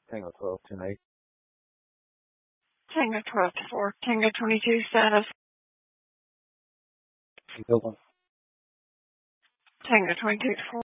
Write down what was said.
Tango 12, 10-8. Tango 12 to 4. Tango 22 status. Good one. Tango 22 to 4.